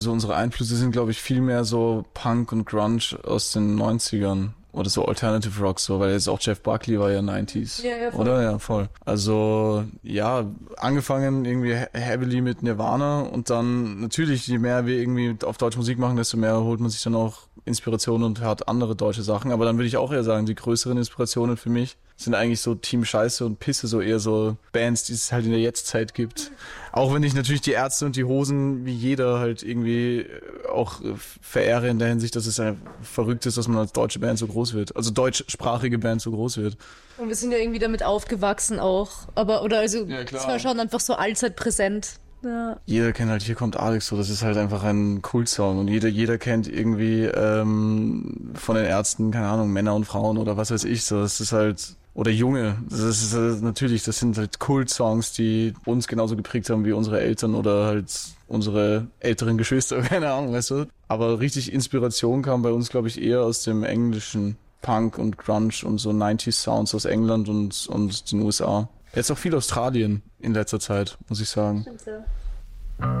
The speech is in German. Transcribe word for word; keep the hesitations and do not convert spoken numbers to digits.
So unsere Einflüsse sind, glaube ich, viel mehr so Punk und Grunge aus den Neunzigern. Oder so Alternative Rock, so, weil jetzt auch Jeff Buckley war ja neunziger. Ja, ja, voll. Oder? Ja, voll. Also, ja, angefangen irgendwie he- heavily mit Nirvana und dann natürlich, je mehr wir irgendwie auf deutsche Musik machen, desto mehr holt man sich dann auch Inspiration und hört andere deutsche Sachen. Aber dann würde ich auch eher sagen, die größeren Inspirationen für mich sind eigentlich so Team Scheiße und Pisse, so eher so Bands, die es halt in der Jetztzeit gibt. Auch wenn ich natürlich die Ärzte und die Hosen wie jeder halt irgendwie auch verehre in der Hinsicht, dass es ja verrückt ist, dass man als deutsche Band so groß wird. Also deutschsprachige Band so groß wird. Und wir sind ja irgendwie damit aufgewachsen auch. Aber, oder also, Ja, klar. es war schon einfach so allzeit präsent. Ja. Jeder kennt halt, hier kommt Alex, so, das ist halt einfach ein Kultsong und jeder, jeder kennt irgendwie ähm, von den Ärzten, keine Ahnung, Männer und Frauen oder was weiß ich, so, das ist halt, oder Junge, das ist äh, natürlich, das sind halt Kultsongs, die uns genauso geprägt haben wie unsere Eltern oder halt unsere älteren Geschwister, keine Ahnung, weißt du. Aber richtig Inspiration kam bei uns, glaube ich, eher aus dem englischen Punk und Grunge und so neunziger Sounds aus England und, und den U S A. Jetzt auch viel Australien in letzter Zeit, muss ich sagen. Stimmt, ja.